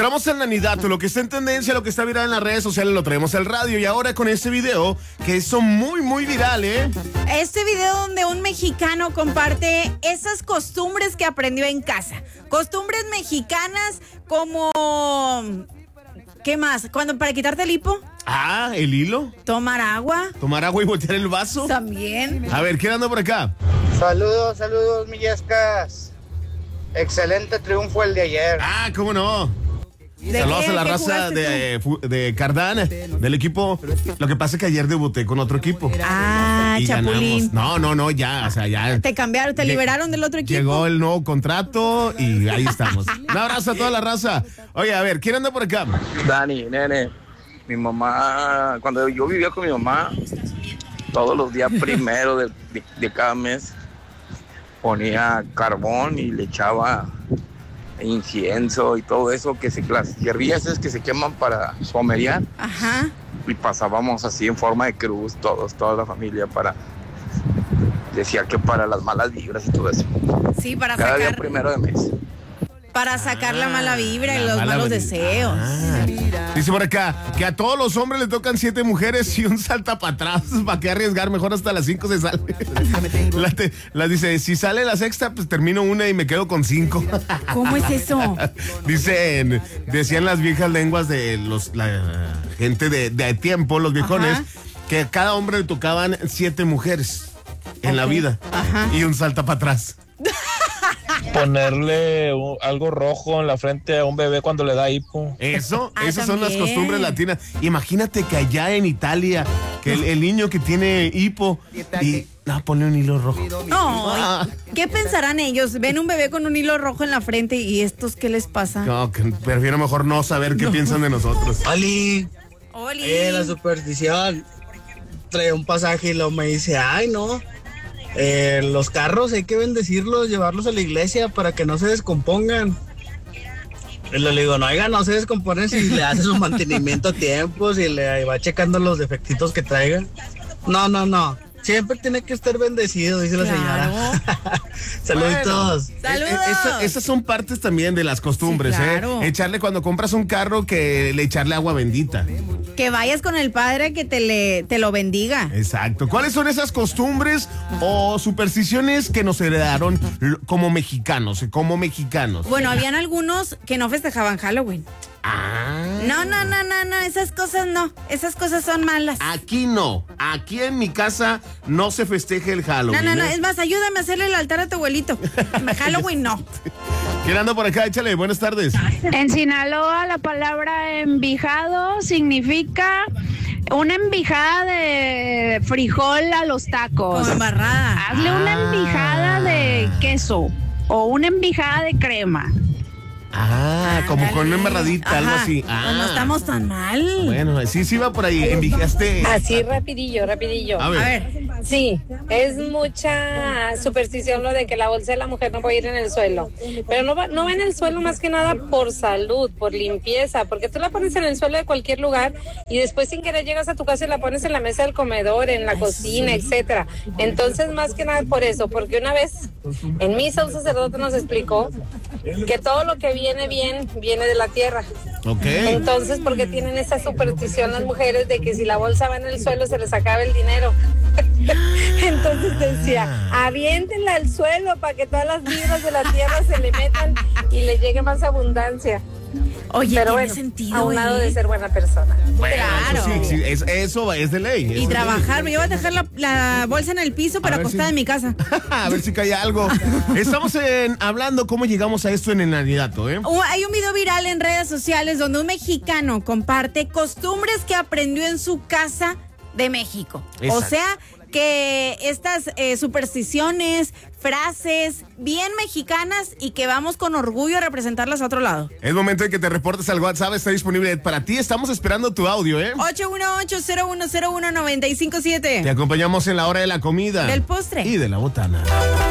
Entramos en Nanidato, lo que está en tendencia, lo que está viral en las redes sociales, lo traemos al radio. Y ahora con este video, que son muy viral, ¿eh? Este video donde un mexicano comparte esas costumbres que aprendió en casa. Costumbres mexicanas como... ¿Qué más? Para quitarte el hipo. Ah, el hilo. Tomar agua. Tomar agua y voltear el vaso. También. A ver, ¿quién anda por acá? Saludos, Millescas. Excelente triunfo el de ayer. Ah, ¿cómo no? Saludos a la raza de Cardán, del equipo. Lo que pasa es que ayer debuté con otro equipo. Ah, y Chapulín. ganamos. No, ya, o sea, ya. Te cambiaron, te liberaron del otro equipo. Llegó el nuevo contrato y ahí estamos. Un abrazo a toda la raza. Oye, a ver, ¿quién anda por acá? Dani, nene, mi mamá, cuando yo vivía con mi mamá, todos los días primero de cada mes, ponía carbón y le echaba incienso y todo eso, las hierbillas esas que se queman para somerear. Ajá. Y pasábamos así en forma de cruz, toda la familia, decía que para las malas vibras y todo eso. Sí, para cada sacar. día primero de mes. Para sacar la mala vibra y los mala malos vibra. deseos. Dice por acá que a todos los hombres le tocan 7 mujeres y un salta para atrás. ¿Para qué arriesgar? Mejor hasta las 5 se sale. La dice, si sale la sexta, pues termino una y me quedo con 5. ¿Cómo es eso? Decían las viejas lenguas de la gente de tiempo, los viejones, Ajá. que a cada hombre le tocaban 7 mujeres en la vida. Ajá. Y un salta para atrás. Ponerle algo rojo en la frente a un bebé cuando le da hipo. Esas son las también. costumbres latinas. Imagínate que allá en Italia, que el niño que tiene hipo y ponle un hilo rojo. No, ¿qué pensarán ellos? Ven un bebé con un hilo rojo en la frente y ¿estos qué les pasa? No, que prefiero mejor no saber qué piensan de nosotros. Oli, Oli. la superstición. Trae un pasaje y luego me dice, ay no, los carros hay que bendecirlos, llevarlos a la iglesia para que no se descompongan. Y le digo, no, oiga, no se descomponen si le hace su mantenimiento a tiempo, si le va checando los defectitos que traiga. No, siempre tiene que estar bendecido, dice la señora. Saluditos. ¡Saludos! Esas son partes también de las costumbres, Sí, claro. Echarle cuando compras un carro, que le echarle agua bendita. Que vayas con el padre que te lo bendiga. Exacto. ¿Cuáles son esas costumbres o supersticiones que nos heredaron como mexicanos? Bueno, habían algunos que no festejaban Halloween. No, esas cosas no. Esas cosas son malas. Aquí no. Aquí en mi casa no se festeja el Halloween. No, es más, ayúdame a hacerle el altar a tu abuelito. Halloween no. ¿Quién anda por acá? Échale, buenas tardes. En Sinaloa la palabra envijado significa una envijada de frijol a los tacos. Como embarrada. Hazle una envijada de queso o una envijada de crema. Como con una embarradita, Ajá. algo así. Pues no estamos tan mal. Bueno, sí va por ahí. Envijaste. Así rapidillo. A ver. Sí, es mucha superstición lo de que la bolsa de la mujer no puede ir en el suelo. Pero no va en el suelo más que nada por salud, por limpieza, porque tú la pones en el suelo de cualquier lugar y después sin querer llegas a tu casa y la pones en la mesa del comedor, en la cocina, etcétera. Entonces, más que nada por eso, porque una vez en misa un sacerdote nos explicó que todo lo que viene bien, viene de la tierra. Ok. Entonces, ¿por qué tienen esa superstición las mujeres de que si la bolsa va en el suelo se les acaba el dinero? Entonces decía, aviéntenla al suelo para que todas las vibras de la tierra se le metan y le llegue más abundancia. Oye, Pero tiene bueno, sentido, a un lado de ser buena persona. Bueno, Claro. eso es de ley. Y trabajar. Yo voy a dejar la bolsa en el piso, pero ver acostada si- en mi casa. A ver si cae algo. Estamos hablando cómo llegamos a esto en el Nanidato, ¿eh? Hay un video viral en redes sociales donde un mexicano comparte costumbres que aprendió en su casa de México. Exacto. O sea, que estas supersticiones, frases bien mexicanas y que vamos con orgullo a representarlas a otro lado. Es momento de que te reportes al WhatsApp, está disponible para ti. Estamos esperando tu audio, ¿eh? 818-0101-957. Te acompañamos en la hora de la comida. Del postre. Y de la botana.